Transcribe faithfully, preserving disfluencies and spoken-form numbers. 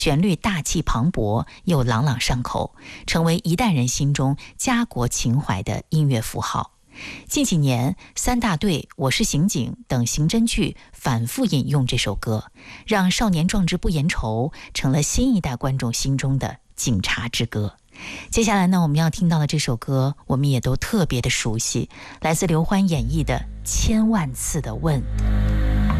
旋律大气磅礴又朗朗上口，成为一代人心中家国情怀的音乐符号。近几年，三大队、我是刑警等刑侦剧反复引用这首歌，让少年壮志不言愁成了新一代观众心中的警察之歌。接下来呢，我们要听到的这首歌，我们也都特别的熟悉，来自刘欢演绎的《千万次的问》。